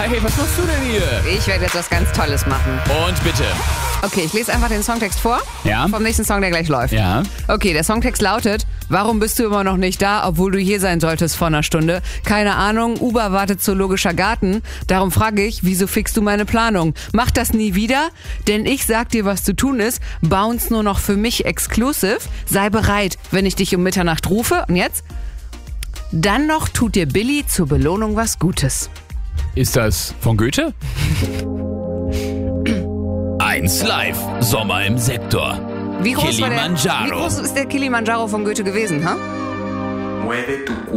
Hey, was machst du denn hier? Ich werde jetzt was ganz Tolles machen. Und bitte. Okay, ich lese einfach den Songtext vor. Ja? Vom nächsten Song, der gleich läuft. Ja. Okay, der Songtext lautet: Warum bist du immer noch nicht da, obwohl du hier sein solltest vor einer Stunde? Keine Ahnung, Uber wartet Zoologischer Garten. Darum frage ich, wieso fixst du meine Planung? Mach das nie wieder, denn ich sag dir, was zu tun ist. Bounce nur noch für mich exclusive. Sei bereit, wenn ich dich um Mitternacht rufe. Und jetzt? Dann noch tut dir Billy zur Belohnung was Gutes. Ist das von Goethe? 1 Live, Sommer im Sektor. Wie groß Kilimanjaro. ist der Kilimanjaro von Goethe gewesen, ha? Mueve tu